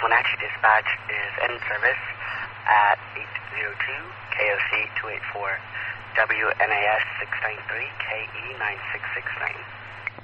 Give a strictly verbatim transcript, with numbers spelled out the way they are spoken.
Wenatchee Dispatch is in service at eight zero two K O C two eight four, W N A S six nine three, K E nine six six nine.